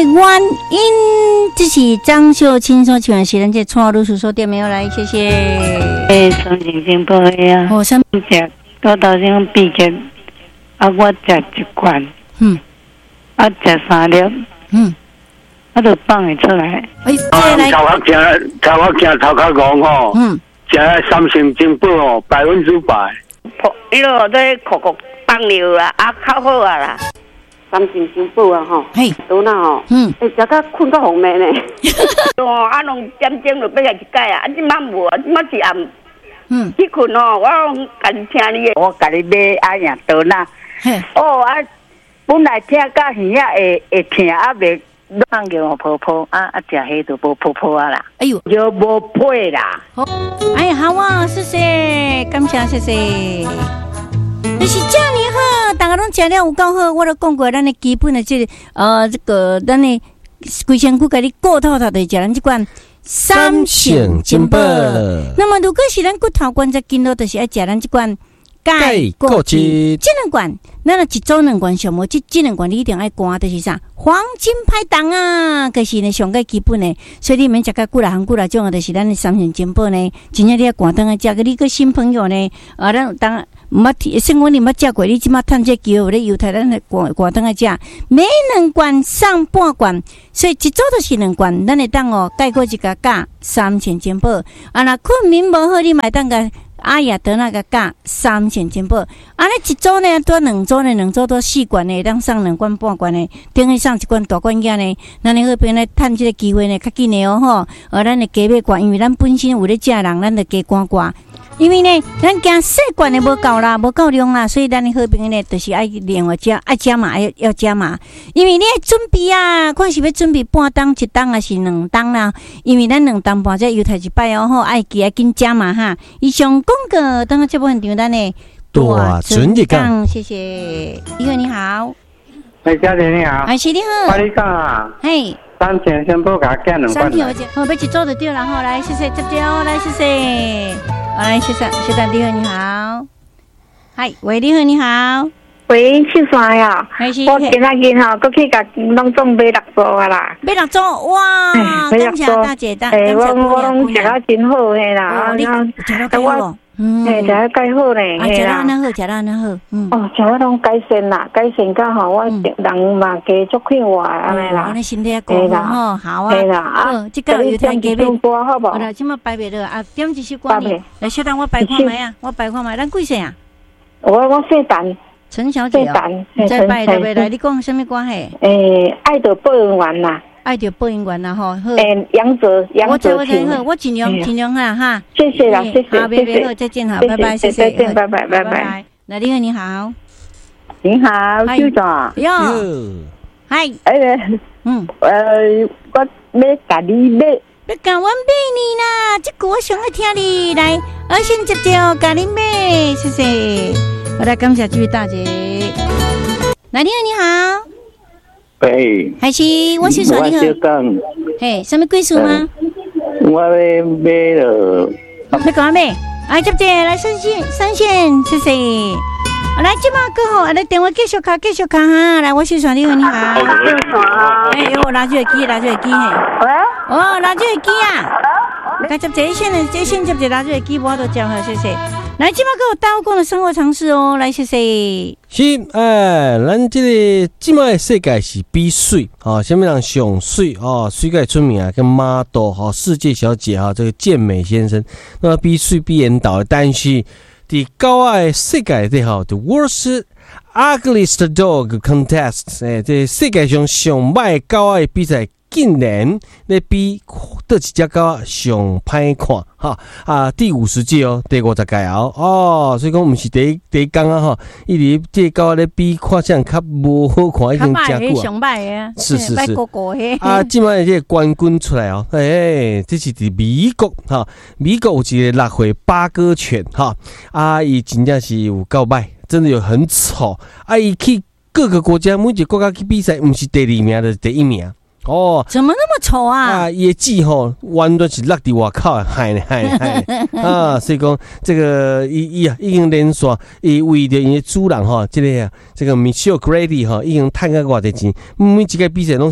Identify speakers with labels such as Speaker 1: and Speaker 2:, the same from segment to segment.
Speaker 1: 原因，这是张秀清所唱的是咱这创路数所点没有来，谢谢。
Speaker 2: 心情真不一样。
Speaker 1: 我什么？
Speaker 2: 我头先毕业，我食一罐，食3粒，我就放会出来。
Speaker 3: 头壳惊头壳戆吼，食三成真补哦，100%。
Speaker 2: 伊落在酷放尿啦，较好啊啦。三成真补啊吼，倒哪吼，食到困到红面呢。哦，拢点钟就要来一解啊，即摆无啊，即摆是暗。去困哦，我家己听你的，我家己买呀倒哪。本来听到耳仔会疼啊，袂放叫我泡泡啊，食迄就无泡泡啊啦。哎呦，就无配啦。
Speaker 1: 哎，好啊，谢谢，感谢谢谢。就是这样好，大家拢食了有够好。我都讲过，咱的基本的这个咱的规身躯，甲你顾透透，就食咱这款三成金宝。那么，如果是咱骨头关节筋络，就是爱食咱这款钙固质。这两罐，咱一周2罐上无，这两罐你一定爱灌，就是啥黄金拍档啊，就是呢上个基本的。所以你免食个久啦种，就是咱的三成金宝呢。真正你要灌灯啊，食个你个新朋友呢，咱当。生活你捌食过，你即马趁这机会，咧犹太咱的挂灯来食，每2罐上半罐，所以一周就是2罐，咱会当盖过一个价3成金宝。若困眠无好，你买当个阿雅得那个价3成金宝。尼一周呢多2周呢，2周多4罐呢，当上2罐半罐呢，等于上1罐大罐仔呢，咱那边来趁这个机会呢，较紧的吼。咱的加买罐，因为咱本身有咧食人，咱就加罐。因为呢，咱惊细罐的无够啦，无够量啦，所以咱的好朋友呢，就是爱另外加，爱加码，要加码。因为你要准备啊，看是要准备半当、1当还是2当啦。因为咱2当半这犹太一摆哦，爱记紧加码哈。以上广告，等下这部分场咱的
Speaker 4: 大纯日讲，
Speaker 1: 谢谢。一个你好，
Speaker 3: 嘉玲你好，
Speaker 1: 是你好，
Speaker 3: 我你讲啊，
Speaker 1: 嘿。
Speaker 3: 3成先不给他减2罐。
Speaker 1: 3条好，要一周就对了哈。来，谢谢，接着来，谢谢。来，谢谢，你好，你好。嗨，喂，你好，你好。
Speaker 5: 喂，姓啥呀？我今仔日吼，搁去甲拢总买6组啊啦。
Speaker 1: 买6组，哇！感谢大姐，
Speaker 5: 我拢食到真好嘿啦。
Speaker 1: 你食到介好。
Speaker 5: 食到介好咧，
Speaker 1: 食到安好，食到安好。
Speaker 5: 食到拢改善啦，改善到吼，我人嘛加足快活安尼啦。
Speaker 1: 你身体够好，好啊。
Speaker 5: 系啦，
Speaker 1: 这个有天加买
Speaker 5: 歌好无？
Speaker 1: 好啦，即马摆袂落啊，点一首歌呢？来，小等我摆看卖啊，咱几岁啊？
Speaker 5: 我姓陈。
Speaker 1: 陈小姐哦，再拜来未来？你讲什么关系？
Speaker 5: 爱的报恩园啦，
Speaker 1: 爱的报恩园啦吼。
Speaker 5: 杨哲
Speaker 1: 情，我尽量哈。
Speaker 5: 谢谢啦，谢谢，
Speaker 1: 好，别好，再见哈，拜拜，谢谢，
Speaker 5: 再见，拜拜。
Speaker 1: 那你好，你好，
Speaker 2: 你好，邱总，
Speaker 1: 哟，嗨，
Speaker 2: 我要甲你买。
Speaker 1: 要甲阮买你啦，这句我上爱听你来，我先接着甲你买，谢谢。我来感谢这位大姐。那你好，你好。
Speaker 3: 喂。
Speaker 1: 还是我是说你好。嘿，什么贵数吗？
Speaker 3: 我要买了。
Speaker 1: 要干买？接着来三线，谢谢。来，这马哥好，来电话继续卡哈。来，我是说你好，你好。我拿住个机嘿。喂。拿住个机啊。来接这线接着拿住个机，我都叫好，谢谢。来，今麦给我带我讲的生活常识哦，来谢谢。
Speaker 4: 是，咱这个今麦的世界是比水什么人上水水界出名跟model世界小姐这个健美先生，那么比水比引导，但是在高矮世界里the worst ugliest dog contest， 这世界上上歹高矮比赛。竟然咧比倒一只狗上歹看第50届第50届所以讲毋是第一天一直这狗咧比看啥较无好看，已经真久
Speaker 1: 上歹的
Speaker 4: 是即摆这个冠军出来这是伫美国美国有一个6岁巴哥犬伊真正是有够歹，真的有很丑伊去各个国家每一个国家去比赛，毋是第2名就是第1名。
Speaker 1: 怎么那么丑啊？
Speaker 4: 野鸡完全是落伫外口害所以讲这个已经连续为着因的主人这个 Michelle Grady 已经赚到偌济钱，每一个比赛拢是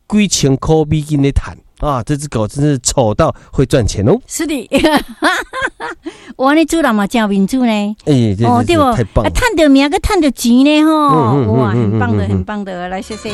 Speaker 4: 几千块美金的赚啊！这只狗真是丑到会赚钱哦。
Speaker 1: 是的，我那主人嘛叫民主呢。
Speaker 4: 对不？太棒了！
Speaker 1: 赚到名，个赚到钱呢吼！哇，很棒的，很棒的，来谢谢。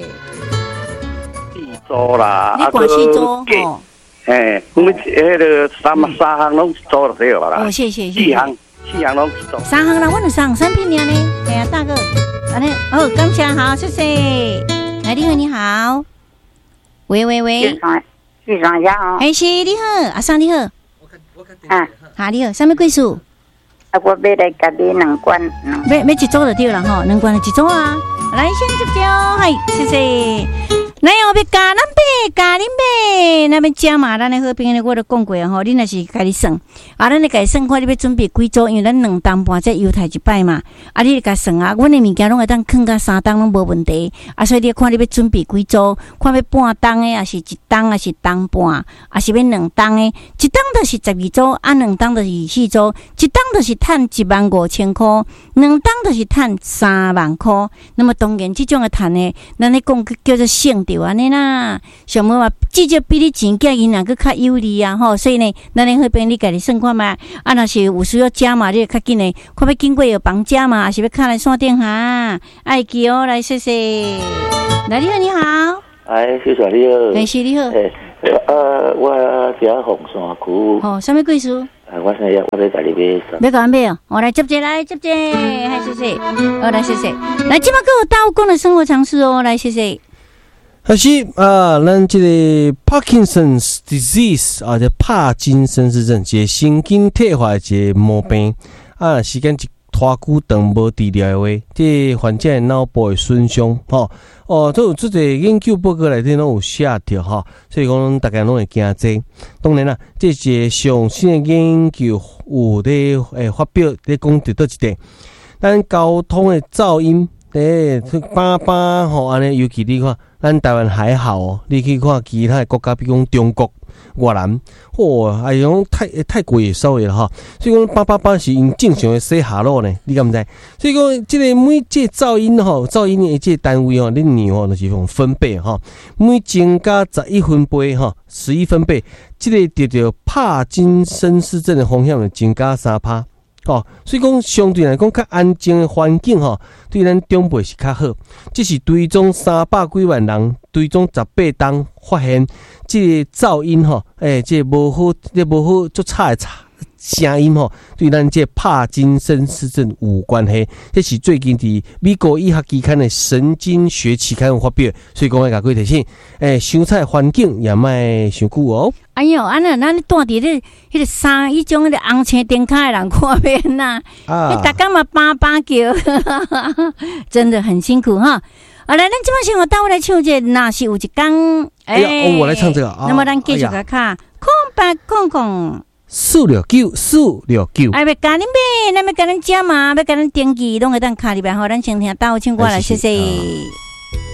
Speaker 3: 四组啦，
Speaker 1: 你管四组哦。
Speaker 3: 我们迄个三项拢做就对了啦。
Speaker 1: 哦，谢谢。
Speaker 3: 四项拢做。
Speaker 1: 3项啦，我3项3品名呢。哎呀，大哥，哦，感谢好，谢谢。来，你好。喂，
Speaker 5: 市场家好。
Speaker 1: 是你好，阿桑你好。好，你好，什么贵数？
Speaker 5: 我买来家己2罐。
Speaker 1: 买一组就对了吼，2罐就一组啊。来，先接招，嗨，谢谢。来后边加恁买，那边加嘛，咱的好朋友我都讲过吼，你若是家己算，咱你家算看你要准备几组，因为咱2担半再犹太一摆嘛，你家算啊，阮的物件拢会当放到3担拢无问题，所以你看你要准备几组，看要半担的，还是1担，还是担半，还是要2担的，1担就是12组，2担就是24组，1担就是赚15000块，2担就是赚3万块。那么当然，这种的赚的，咱咧讲叫做省着安尼啦。想要话，至少比你钱囝因个较有利啊吼。所以呢，咱咧好边你家己算看嘛。若是有需要加嘛，你较紧的，看要经过药房加嘛，还是要敲来线电话？爱记哦，来谢谢。来你好。
Speaker 6: 谢谢你好。
Speaker 1: 是你好。
Speaker 6: 我家红山区。
Speaker 1: 什么贵数？
Speaker 6: 我想要在家里买。
Speaker 1: 要买哦，我来接，来谢谢。来谢谢。来，今麦给我大务工的生活常识哦，来谢谢。
Speaker 4: 还是咱这个 Parkinson's disease 这帕金森氏症，这神经退化的毛病时间一拖久长无治疗的话，这患者脑部的损伤都有这个研究报告内底拢有写着所以讲大家拢会惊这。当然啦，这是上新的研究有咧发表咧讲到一点，咱交通的噪音。叭安尼，尤其你看，咱台湾还好哦。你去看其他的国家，比如讲中国、越南，用太贵稍微了所以讲叭是用正常的说下落呢，你敢唔知？所以讲这个每这噪音噪音的这单位恁量就是用分贝每增加11分贝11分贝，这个得到帕金森氏症的风险就增加3%。所以讲相对来讲较安静的环境对咱长辈是较好。这是追踪300几万人，追踪18档发现这个噪音这无好足差的声音对咱这帕金森氏症有关系。这是最近伫美国医学期刊的神经学期刊有发表，所以讲要甲各位提醒，伤菜环境也莫伤久哦。
Speaker 1: 哎呦，咱住伫迄个山，迄种红青灯卡的人看免啦，大家嘛叭叫，真的很辛苦哈。来，咱这摆先我带我来唱这，若是有一天，
Speaker 4: 我来唱这个
Speaker 1: 那么咱继续来看，空白空。469，要甲恁买，咱要甲恁食嘛，要甲恁登记，拢会当卡里边，咱先听到唱歌来，谢谢。